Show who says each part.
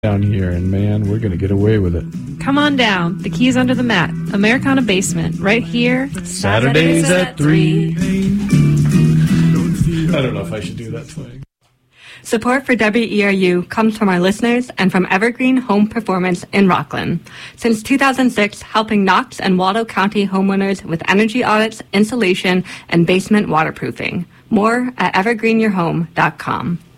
Speaker 1: down here, and man, we're going to get away with it.
Speaker 2: Come on down. The key's under the mat. Americana Basement, right here.
Speaker 1: Saturdays at 3. I don't know if I should do that thing.
Speaker 3: Support for WERU comes from our listeners and from Evergreen Home Performance in Rockland. Since 2006, helping Knox and Waldo County homeowners with energy audits, insulation, and basement waterproofing. More at evergreenyourhome.com.